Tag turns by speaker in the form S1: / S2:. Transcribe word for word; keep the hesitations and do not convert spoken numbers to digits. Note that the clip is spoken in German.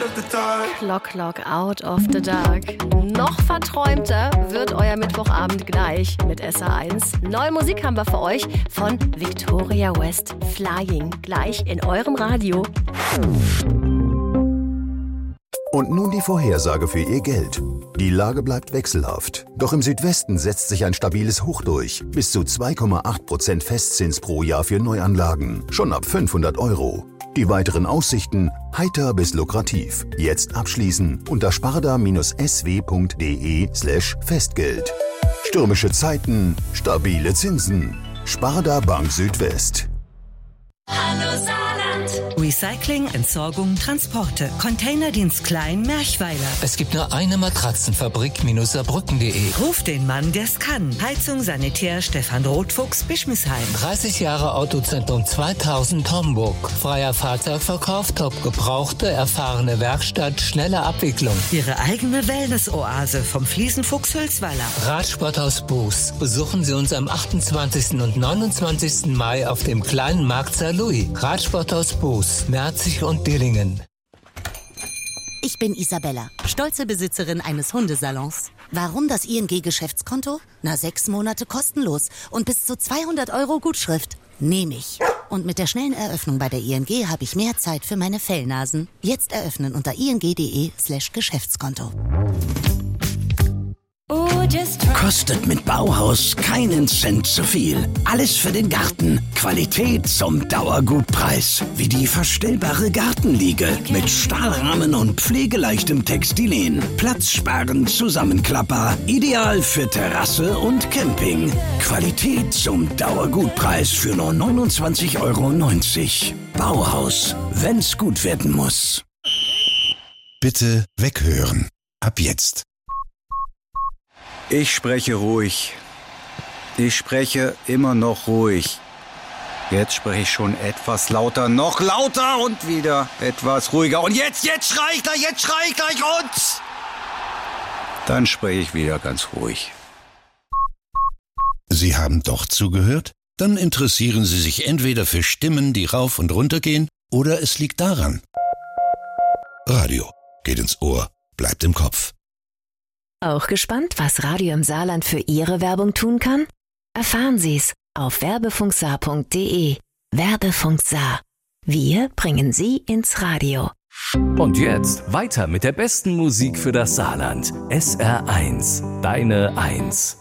S1: Clock, Clock, out of the dark. Noch verträumter wird euer Mittwochabend gleich mit S R eins. Neue Musik haben wir für euch von Victoria West. Flying. Gleich in eurem Radio.
S2: Und nun die Vorhersage für Ihr Geld. Die Lage bleibt wechselhaft. Doch im Südwesten setzt sich ein stabiles Hoch durch. Bis zu zwei Komma acht Prozent Festzins pro Jahr für Neuanlagen. Schon ab fünfhundert Euro. Die weiteren Aussichten heiter bis lukrativ. Jetzt abschließen unter sparda-sw.de slash Festgeld. Stürmische Zeiten, stabile Zinsen. Sparda Bank Südwest.
S3: Hallo Saarland.
S4: Recycling, Entsorgung, Transporte. Containerdienst Klein, Merchweiler.
S5: Es gibt nur eine Matratzenfabrik minus saarbrücken punkt de.
S4: Ruf den Mann, der's kann. Heizung, Sanitär, Stefan Rotfuchs, Bischmisheim.
S5: dreißig Jahre Autozentrum zweitausend Homburg. Freier Fahrzeugverkauf, top gebrauchte, erfahrene Werkstatt, schnelle Abwicklung.
S4: Ihre eigene Wellness-Oase vom Fliesenfuchs Hülsweiler.
S5: Radsporthaus Buß. Besuchen Sie uns am achtundzwanzigsten und neunundzwanzigsten Mai auf dem kleinen Markt Sankt Louis. Radsporthaus Buß, Merzig und Dillingen.
S6: Ich bin Isabella, stolze Besitzerin eines Hundesalons. Warum das I N G-Geschäftskonto? Na, sechs Monate kostenlos und bis zu zweihundert Euro Gutschrift. Nehme ich. Und mit der schnellen Eröffnung bei der I N G habe ich mehr Zeit für meine Fellnasen. Jetzt eröffnen unter ing.de slash Geschäftskonto.
S7: Kostet mit Bauhaus keinen Cent zu viel. Alles für den Garten. Qualität zum Dauergutpreis. Wie die verstellbare Gartenliege mit Stahlrahmen und pflegeleichtem Textilien. Platzsparend, Zusammenklapper. Ideal für Terrasse und Camping. Qualität zum Dauergutpreis für nur neunundzwanzig Euro neunzig. Bauhaus, wenn's gut werden muss.
S8: Bitte weghören. Ab jetzt.
S9: Ich spreche ruhig. Ich spreche immer noch ruhig. Jetzt spreche ich schon etwas lauter, noch lauter und wieder etwas ruhiger. Und jetzt, jetzt schrei ich gleich, jetzt schrei ich gleich und... Dann spreche ich wieder ganz ruhig.
S8: Sie haben doch zugehört? Dann interessieren Sie sich entweder für Stimmen, die rauf und runter gehen, oder es liegt daran. Radio geht ins Ohr, bleibt im Kopf.
S1: Auch gespannt, was Radio im Saarland für Ihre Werbung tun kann? Erfahren Sie's auf werbefunksaar punkt de. Werbefunk Saar. Wir bringen Sie ins Radio.
S10: Und jetzt weiter mit der besten Musik für das Saarland. S R eins, deine Eins.